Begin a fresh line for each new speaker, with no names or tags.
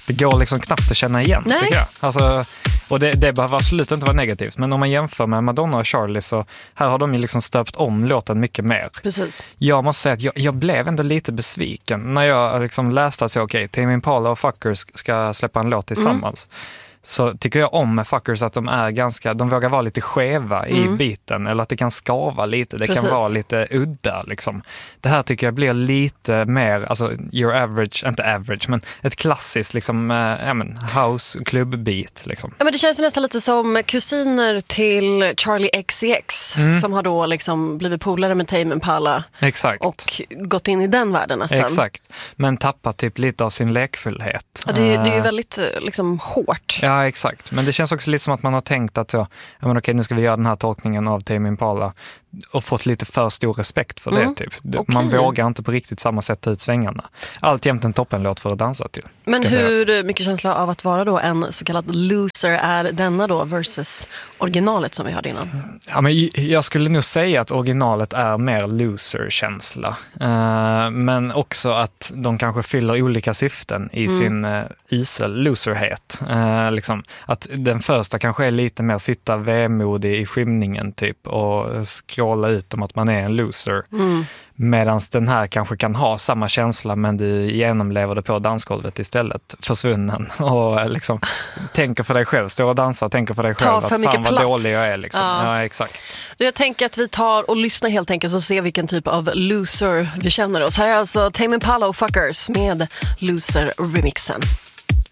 Det går liksom knappt att känna igen, tycker jag. Alltså, och det behöver absolut inte vara negativt. Men om man jämför med Madonna och Charlie, så här har de ju liksom stöpt om låten mycket mer.
Precis.
Jag måste säga att jag blev ändå lite besviken när jag liksom läste att Tame Impala och Fuckers ska släppa en låt tillsammans. Så tycker jag om med Fuckers att de vågar vara lite skeva i biten, eller att det kan skava lite, det kan vara lite udda liksom. Det här tycker jag blir lite mer, alltså your average, inte average, men ett klassiskt liksom, house club beat liksom.
Ja, men det känns nästan lite som kusiner till Charlie XCX som har då liksom blivit polare med Tame Impala.
Exakt.
Och gått in i den världen nästan.
Exakt, men tappat typ lite av sin lekfullhet.
Ja, det är ju väldigt liksom hårt.
Ja, exakt. Men det känns också lite som att man har tänkt att okej, nu ska vi göra den här tolkningen av Tame Impala och fått lite för stor respekt för det typ. Man vågar inte på riktigt samma sätt ta ut svängarna. Alltjämt en toppenlåt för att dansa till.
Men hur mycket känsla av att vara då en så kallad loser är denna då versus originalet som vi hörde innan?
Ja, men jag skulle nog säga att originalet är mer loser-känsla. Men också att de kanske fyller olika syften i sin isel loserhet. Liksom, att den första kanske är lite mer sitta vemodig i skymningen typ och skråla ut om att man är en loser. Medan den här kanske kan ha samma känsla, men du genomlever det på dansgolvet istället, försvunnen, och liksom tänker för dig själv, står och dansar, tänker för dig själv att fan vad dålig jag är liksom. Ja, exakt.
Jag tänker att vi tar och lyssnar helt enkelt och ser vilken typ av loser vi känner oss. Här är alltså Tame Impala och Fuckers med Loser-remixen.